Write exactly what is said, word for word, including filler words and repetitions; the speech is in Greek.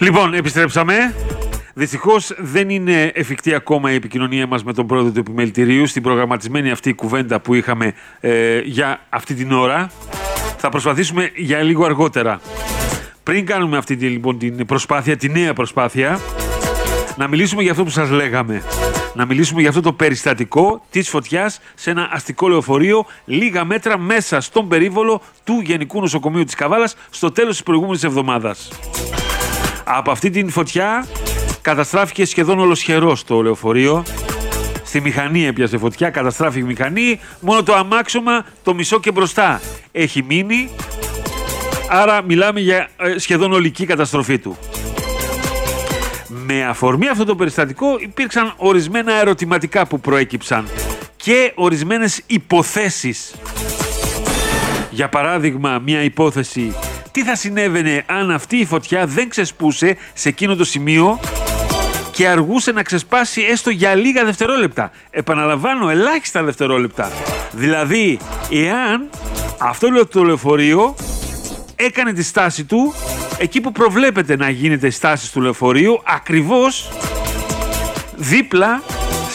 Λοιπόν, επιστρέψαμε. Δυστυχώς δεν είναι εφικτή ακόμα η επικοινωνία μας με τον πρόεδρο του επιμελητηρίου στην προγραμματισμένη αυτή κουβέντα που είχαμε ε, για αυτή την ώρα. Θα προσπαθήσουμε για λίγο αργότερα. Πριν κάνουμε αυτή τη, λοιπόν, την προσπάθεια, τη νέα προσπάθεια, να μιλήσουμε για αυτό που σας λέγαμε. Να μιλήσουμε για αυτό το περιστατικό της φωτιάς σε ένα αστικό λεωφορείο λίγα μέτρα μέσα στον περίβολο του Γενικού Νοσοκομείου της Καβάλας στο τέλος της προηγούμενης εβδομάδας. Από αυτή την φωτιά καταστράφηκε σχεδόν ολοσχερός το λεωφορείο. Στη μηχανή έπιασε φωτιά, καταστράφηκε η μηχανή. Μόνο το αμάξωμα, το μισό και μπροστά έχει μείνει. Άρα μιλάμε για ε, σχεδόν ολική καταστροφή του. Με αφορμή αυτό το περιστατικό υπήρξαν ορισμένα ερωτηματικά που προέκυψαν και ορισμένες υποθέσεις. Για παράδειγμα, μια υπόθεση: τι θα συνέβαινε αν αυτή η φωτιά δεν ξεσπούσε σε εκείνο το σημείο και αργούσε να ξεσπάσει έστω για λίγα δευτερόλεπτα. Επαναλαμβάνω, ελάχιστα δευτερόλεπτα. Δηλαδή, εάν αυτό το λεωφορείο έκανε τη στάση του εκεί που προβλέπεται να γίνεται η στάση του λεωφορείου, ακριβώς δίπλα